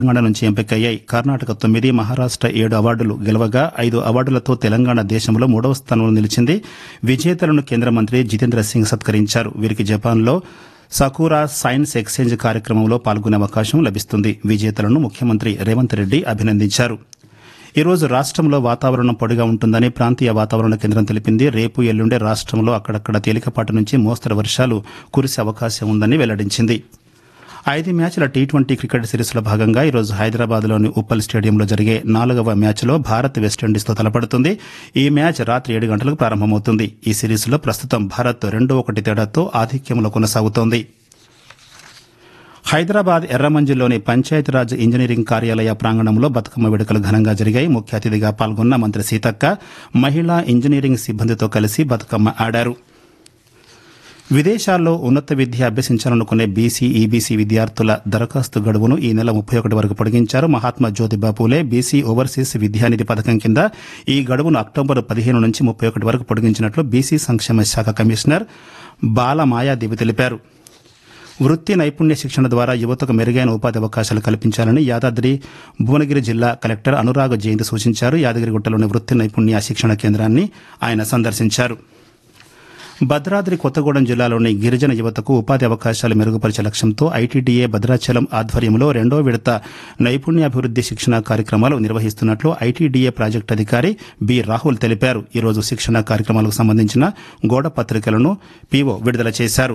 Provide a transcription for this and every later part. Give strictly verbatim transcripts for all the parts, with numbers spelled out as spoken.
తెలంగాణ నుంచి ఎంపికయ్యాయి. కర్ణాటక తొమ్మిది, మహారాష్ట ఏడు అవార్డులు గెలవగా ఐదు అవార్డులతో తెలంగాణ దేశంలో మూడవ స్థానంలో నిలిచింది. విజేతలను కేంద్ర మంత్రి జితేంద్ర సింగ్ సత్కరించారు. వీరికి జపాన్లో సకూరా సైన్స్ ఎక్స్చేంజ్ కార్యక్రమంలో పాల్గొనే అవకాశం లభిస్తుంది. విజేతలను ముఖ్యమంత్రి రేవంత్ రెడ్డి అభినందించారు. ఈ రోజు రాష్టంలో వాతావరణం పొడిగా ఉంటుందని ప్రాంతీయ వాతావరణ కేంద్రం తెలిపింది. రేపు ఎల్లుండే రాష్టంలో అక్కడక్కడ తేలికపాటి నుంచి మోస్తరు వర్షాలు కురిసే అవకాశం ఉందని వెల్లడించింది. ఐదు మ్యాచ్ల టీ ట్వంటీ క్రికెట్ సిరీస్లో భాగంగా ఈరోజు హైదరాబాద్లోని ఉప్పల్ స్టేడియంలో జరిగే నాలుగవ మ్యాచ్లో భారత్ వెస్టిండీస్తో తలపడుతుంది. ఈ మ్యాచ్ రాత్రి ఏడు గంటలకు ప్రారంభమవుతుంది. ఈ సిరీస్లో ప్రస్తుతం భారత్ రెండు ఒకటి తేడాతో ఆధిక్యంలో కొనసాగుతోంది. హైదరాబాద్ ఎర్రమంజిల్లోని పంచాయతీరాజ్ ఇంజనీరింగ్ కార్యాలయ ప్రాంగణంలో బతుకమ్మ వేడుకలు ఘనంగా జరిగాయి. ముఖ్య అతిథిగా పాల్గొన్న మంత్రి సీతక్క మహిళా ఇంజనీరింగ్ సిబ్బందితో కలిసి బతుకమ్మ ఆడారు. విదేశాల్లో ఉన్నత విద్య అభ్యసించాలనుకునే బీసీ, ఈబీసీ విద్యార్థుల దరఖాస్తు గడువును ఈ నెల ముప్పై ఒకటి వరకు పొడిగించారు. మహాత్మా జ్యోతిబా పూలే బీసీ ఓవర్సీస్ విద్యానిధి పథకం కింద ఈ గడువును అక్టోబర్ పదిహేను నుంచి ముప్పై ఒకటి వరకు పొడిగించినట్లు బీసీ సంక్షేమ శాఖ కమిషనర్ బాల మాయాదేవి తెలిపారు. వృత్తి నైపుణ్య శిక్షణ ద్వారా యువతకు మెరుగైన ఉపాధి అవకాశాలు కల్పించాలని యాదాద్రి భువనగిరి జిల్లా కలెక్టర్ అనురాగ్ జయంతి సూచించారు. యాదగిరిగుట్టలోని వృత్తి నైపుణ్య శిక్షణ కేంద్రాన్ని ఆయన సందర్శించారు. భద్రాద్రి కొత్తగూడెం జిల్లాలోని గిరిజన యువతకు ఉపాధి అవకాశాలు మెరుగుపరిచే లక్ష్యంతో ఐటీడీఏ భద్రాచలం ఆధ్వర్యంలో రెండో విడత నైపుణ్యాభివృద్ది శిక్షణ కార్యక్రమాలు నిర్వహిస్తున్నట్లు ఐటీడీఏ ప్రాజెక్టు అధికారి బి రాహుల్ తెలిపారు. ఈరోజు శిక్షణ కార్యక్రమాలకు సంబంధించిన గోడ పత్రికలను పీఓ విడుదల చేశారు.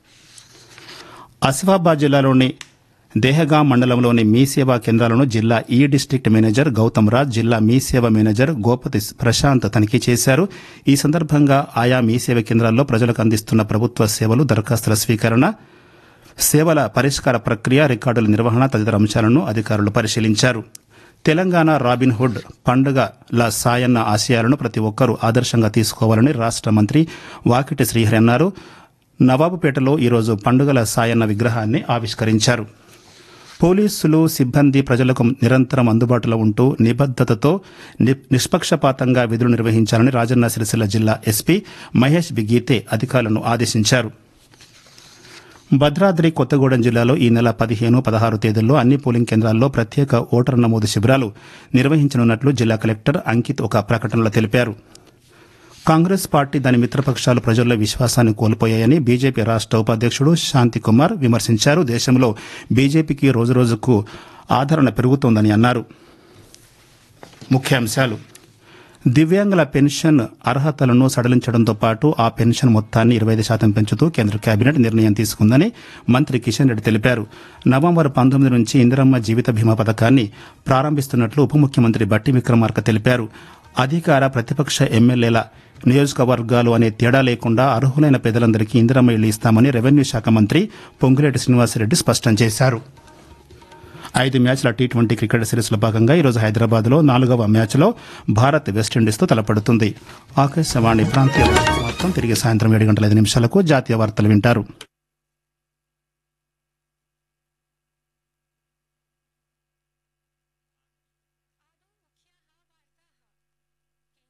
ఆసిఫాబాద్ జిల్లాలోని దేహగాం మండలంలోని మీ సేవా కేంద్రాలను జిల్లా ఈ డిస్టిక్ట్ మేనేజర్ గౌతమ్ రాజ్, జిల్లా మీ సేవ మేనేజర్ గోపతి ప్రశాంత్ తనిఖీ చేశారు. ఈ సందర్భంగా ఆయా మీ సేవ కేంద్రాల్లో ప్రజలకు అందిస్తున్న ప్రభుత్వ సేవలు, దరఖాస్తుల స్వీకరణ, సేవల పరిష్కార ప్రక్రియ, రికార్డుల నిర్వహణ తదితర అంశాలను అధికారులు పరిశీలించారు. తెలంగాణ రాబిన్హుడ్ పండుగల సాయన్న ఆశయాలను ప్రతి ఒక్కరూ ఆదర్శంగా తీసుకోవాలని రాష్ట మంత్రి వాకిటి శ్రీహరి అన్నారు. నవాబుపేటలో ఈరోజు పండుగల సాయన్న విగ్రహాన్ని ఆవిష్కరించారు. పోలీసులు సిబ్బంది ప్రజలకు నిరంతరం అందుబాటులో ఉంటూ నిబద్దతతో నిష్పక్షపాతంగా విధులు నిర్వహించాలని రాజన్న సిరిసిల్ల జిల్లా ఎస్పీ మహేష్ బిగీతే అధికారులను ఆదేశించారు. భద్రాద్రి కొత్తగూడెం జిల్లాలో ఈ నెల పదిహేను, పదహారు తేదీల్లో అన్ని పోలింగ్ కేంద్రాల్లో ప్రత్యేక ఓటరు నమోదు శిబిరాలు నిర్వహించనున్నట్లు జిల్లా కలెక్టర్ అంకిత్ ఒక ప్రకటనలో తెలిపారు. కాంగ్రెస్ పార్టీ దాని మిత్రపక్షాలు ప్రజల్లో విశ్వాసాన్ని కోల్పోయాయని బీజేపీ రాష్ట ఉపాధ్యక్షుడు శాంతికుమార్ విమర్శించారు. దేశంలో బీజేపీకి రోజురోజుకు ఆదరణ పెరుగుతోందని అన్నారు. ముఖ్యాంశాలు: దివ్యాంగుల పెన్షన్ అర్హతలను సడలించడంతో పాటు ఆ పెన్షన్ మొత్తాన్ని ఇరవై ఐదు శాతం పెంచుతూ కేంద్ర కేబినెట్ నిర్ణయం తీసుకుందని మంత్రి కిషన్ రెడ్డి తెలిపారు. నవంబర్ పంతొమ్మిది నుంచి ఇందిరమ్మ జీవిత బీమా పథకాన్ని ప్రారంభిస్తున్నట్లు ఉప ముఖ్యమంత్రి బట్టి విక్రమార్క తెలిపారు. అధికార ప్రతిపక్ష ఎమ్మెల్యేల నియోజకవర్గాలు అనే తేడా లేకుండా అర్హులైన పేదలందరికీ ఇందిరమ్మ ఇళ్లు ఇస్తామని రెవెన్యూ శాఖ మంత్రి పొంగులేటి శ్రీనివాసరెడ్డి స్పష్టం చేశారు. ఐదు మ్యాచ్ల టీ ట్వంటీ క్రికెట్ సిరీస్లో భాగంగా ఈరోజు హైదరాబాద్లో నాలుగవ మ్యాచ్లో భారత్ వెస్టిండీస్తో తలపడుతుంది. ఆకాశవాణి ప్రాంతీయ వార్తలు తిరిగి సాయంత్రం ఏడు గంటల ఐదు నిమిషాలకు జాతీయ వార్తలు వింటారు.